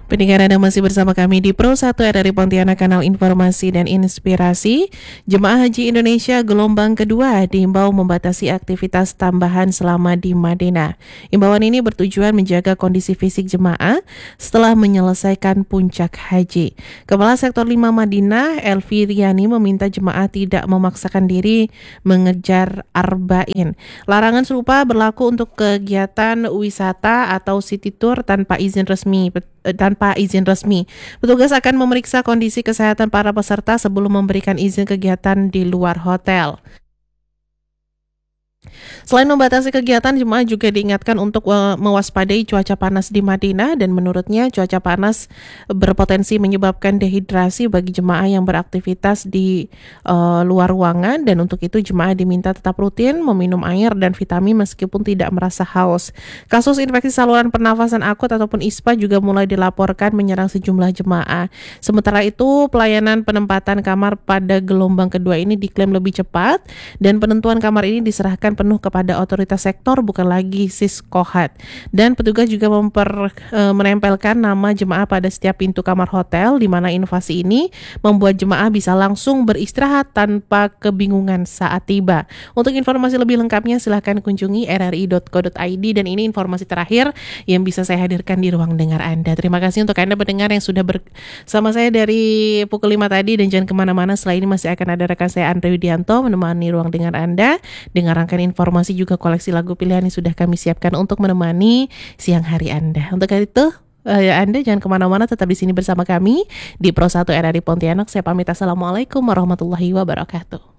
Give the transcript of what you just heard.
Pendengar Anda masih bersama kami di Pro 1 RRI Pontianak, kanal informasi dan inspirasi. Jemaah Haji Indonesia gelombang kedua diimbau membatasi aktivitas tambahan selama di Madinah. Imbauan ini bertujuan menjaga kondisi fisik jemaah setelah menyelesaikan puncak haji. Kepala Sektor 5 Madinah, Elvi Riani, meminta jemaah tidak memaksakan diri mengejar arba'in. Larangan serupa berlaku untuk kegiatan wisata atau city tour tanpa izin resmi. Petugas akan memeriksa kondisi kesehatan para peserta sebelum memberikan izin kegiatan di luar hotel. Selain membatasi kegiatan, jemaah juga diingatkan untuk mewaspadai cuaca panas di Madinah, dan menurutnya cuaca panas berpotensi menyebabkan dehidrasi bagi jemaah yang beraktivitas di luar ruangan, dan untuk itu jemaah diminta tetap rutin meminum air dan vitamin meskipun tidak merasa haus. Kasus infeksi saluran pernafasan akut ataupun ISPA juga mulai dilaporkan menyerang sejumlah jemaah. Sementara itu, pelayanan penempatan kamar pada gelombang kedua ini diklaim lebih cepat, dan penentuan kamar ini diserahkan penuh kepada otoritas sektor, bukan lagi Siskohat. Dan petugas juga menempelkan nama jemaah pada setiap pintu kamar hotel, di mana inovasi ini membuat jemaah bisa langsung beristirahat tanpa kebingungan saat tiba. Untuk informasi lebih lengkapnya silahkan kunjungi rri.co.id, dan ini informasi terakhir yang bisa saya hadirkan di ruang dengar Anda. Terima kasih untuk Anda pendengar yang sudah bersama saya dari pukul 5 tadi, dan jangan kemana-mana, setelah ini masih akan ada rekan saya Andre Widianto menemani ruang dengar Anda dengan rangkaian informasi juga koleksi lagu pilihan yang sudah kami siapkan untuk menemani siang hari Anda. Untuk itu, Anda jangan kemana-mana, tetap di sini bersama kami di Pro 1 RRI Pontianak. Saya pamit, assalamualaikum warahmatullahi wabarakatuh.